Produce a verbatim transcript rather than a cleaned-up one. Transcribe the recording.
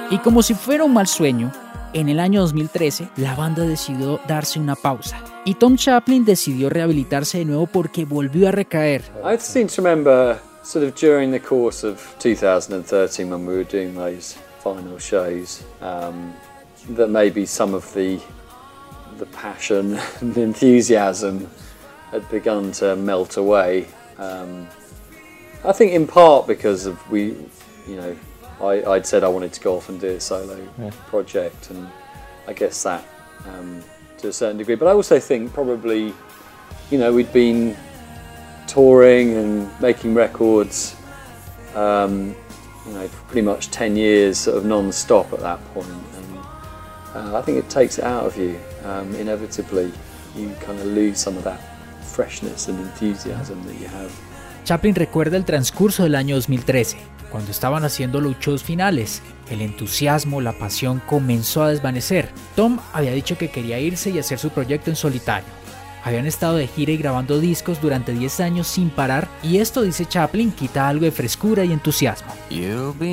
Y como si fuera un mal sueño, en el año dos mil trece la banda decidió darse una pausa y Tom Chaplin decidió rehabilitarse de nuevo porque volvió a recaer. I seem to remember sort of during the course of two thousand thirteen when we were doing those final shows um, that maybe some of the the passion and enthusiasm had begun to melt away. Um, I think in part because of we, you know, I, I'd said I wanted to go off and do a solo yeah. project, and I guess that um, to a certain degree. But I also think probably, you know, we'd been touring and making records, um, you know, for pretty much ten years sort of non-stop at that point. And uh, I think it takes it out of you. Um, inevitably, you kind of lose some of that freshness and enthusiasm that you have. Chaplin recuerda el transcurso del año dos mil trece, cuando estaban haciendo los shows finales. El entusiasmo, la pasión comenzó a desvanecer. Tom había dicho que quería irse y hacer su proyecto en solitario. Habían estado de gira y grabando discos durante diez años sin parar, y esto, dice Chaplin, quita algo de frescura y entusiasmo.